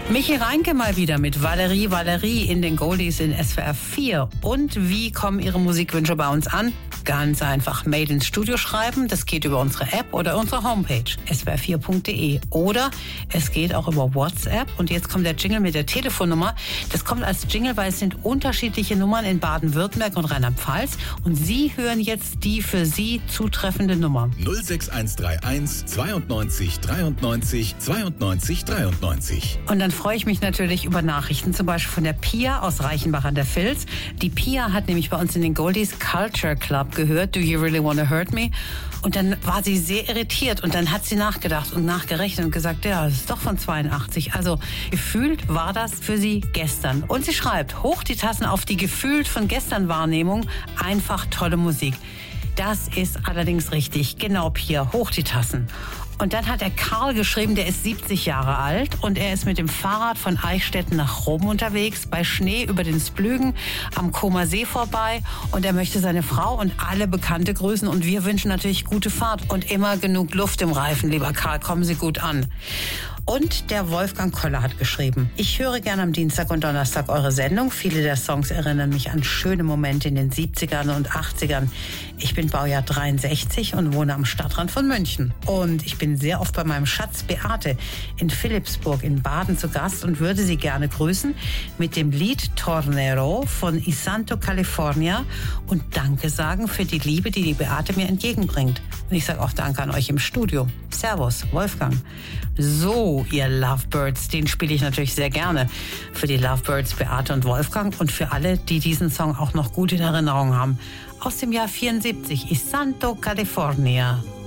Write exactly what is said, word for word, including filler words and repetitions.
Michi Reinke mal wieder mit Valerie Valerie in den Goldies in S W R vier. Und wie kommen Ihre Musikwünsche bei uns an? Ganz einfach Mail ins Studio schreiben. Das geht über unsere App oder unsere Homepage s w r vier punkt d e. Oder es geht auch über WhatsApp. Und jetzt kommt der Jingle mit der Telefonnummer. Das kommt als Jingle, weil es sind unterschiedliche Nummern in Baden-Württemberg und Rheinland-Pfalz. Und Sie hören jetzt die für Sie zutreffende Nummer. null sechs eins drei eins zweiundneunzig dreiundneunzig zweiundneunzig dreiundneunzig. Und dann freue ich mich natürlich über Nachrichten, zum Beispiel von der Pia aus Reichenbach an der Vils. Die Pia hat nämlich bei uns in den Goldies Culture Club gehört, Do You Really Wanna Hurt Me? Und dann war sie sehr irritiert und dann hat sie nachgedacht und nachgerechnet und gesagt, ja, das ist doch von zweiundachtzig. Also gefühlt war das für sie gestern. Und sie schreibt, hoch die Tassen auf die gefühlt von gestern Wahrnehmung, einfach tolle Musik. Das ist allerdings richtig. Genau, Pia, hoch die Tassen. Und dann hat der Karl geschrieben, der ist siebzig Jahre alt und er ist mit dem Fahrrad von Eichstätten nach Rom unterwegs, bei Schnee über den Splügen am Comer See vorbei und er möchte seine Frau und alle Bekannte grüßen und wir wünschen natürlich gute Fahrt und immer genug Luft im Reifen, lieber Karl, kommen Sie gut an. Und der Wolfgang Koller hat geschrieben, ich höre gerne am Dienstag und Donnerstag eure Sendung. Viele der Songs erinnern mich an schöne Momente in den siebzigern und achtzigern. Ich bin Baujahr dreiundsechzig und wohne am Stadtrand von München. Und ich bin sehr oft bei meinem Schatz Beate in Philippsburg in Baden zu Gast und würde sie gerne grüßen mit dem Lied Tornero von Isanto California und Danke sagen für die Liebe, die die Beate mir entgegenbringt. Und ich sage auch Danke an euch im Studio. Servus, Wolfgang. So, ihr Lovebirds, den spiele ich natürlich sehr gerne. Für die Lovebirds Beate und Wolfgang und für alle, die diesen Song auch noch gut in Erinnerung haben. Aus dem Jahr vierundsiebzig, Isanto California.